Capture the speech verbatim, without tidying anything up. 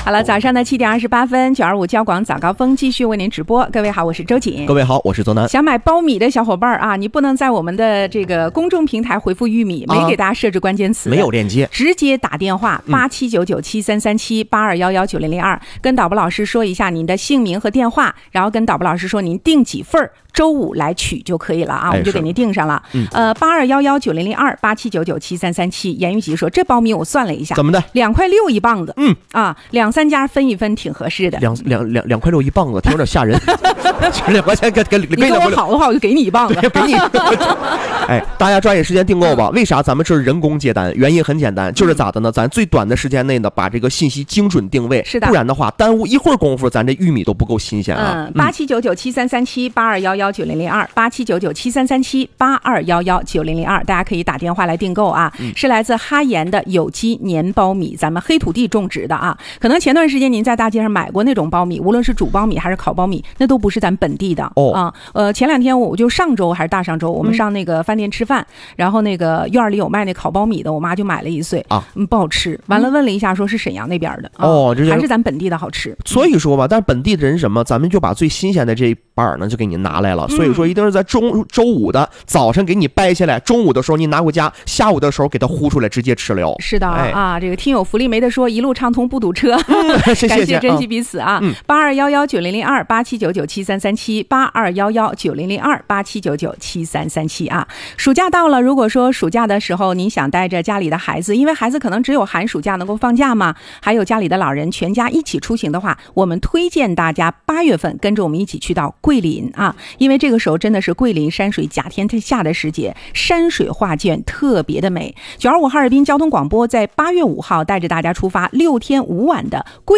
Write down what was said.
好了，早上的七点二十八分，九二五交广早高峰继续为您直播。各位好，我是周瑾。 各位好，我是周南。 想买苞米的小伙伴啊，你不能在我们的这个公众平台回复玉米，没给大家设置关键词， 啊、没有链接， 直接打电话八七九九七三三七八二幺幺九零零二，跟导播老师说一下您的姓名和电话，然后跟导播老师说您订几份，周五来取就可以了啊，我们就给您订上了。嗯、呃，八二幺幺九零零二八七九九七三三七。严玉吉说，这苞米我算了一下， 怎么的？ 两块六一磅子。 嗯啊，两三家分一分挺合适的。 两两两两块六一磅子，挺有点吓人。两块钱给给给你跟我好的话，我就给你一磅子。 给你。哎，大家抓紧时间订购吧。为啥咱们这是人工接单？原因很简单，就是咋的呢？咱最短的时间内呢，把这个信息精准定位。 是的。 不然的话，耽误一会儿功夫，咱这玉米都不够新鲜啊。 嗯，八七九九七三三七八二幺幺九零零二八七九九七三三七八二幺幺九零零二，大家可以打电话来订购啊。嗯、是来自哈盐的有机粘苞米，咱们黑土地种植的啊。可能前段时间您在大街上买过那种苞米，无论是煮苞米还是烤苞米，那都不是咱本地的。 哦啊，呃，前两天我就上周还是大上周，我们上那个饭店吃饭，嗯、然后那个院里有卖那烤苞米的，我妈就买了一穗啊， 嗯，不好吃。完了问了一下，说是沈阳那边的。啊、 哦，这还是咱本地的好吃。 所以说吧，但是本地的人什么，咱们就把最新鲜的这一板呢，就给你拿来了。所以说，一定是在中周五的早晨给你掰下来，中午的时候你拿回家，下午的时候给它烀出来，直接吃了。 是的、 哎、 啊，这个听友福利没得说，一路畅通不堵车。 嗯、谢谢感谢珍惜彼此啊！八二幺幺九零零二八七九九七三三七八二幺幺九零零二八七九九七三三七啊！暑假到了，如果说暑假的时候您想带着家里的孩子，因为孩子可能只有寒暑假能够放假嘛，还有家里的老人全家一起出行的话，我们推荐大家八月份跟着我们一起去到桂林啊，因为这个时候真的是桂林山水甲天下的时节，山水画卷特别的美。九二五哈尔滨交通广播在八月五号带着大家出发六天五晚的桂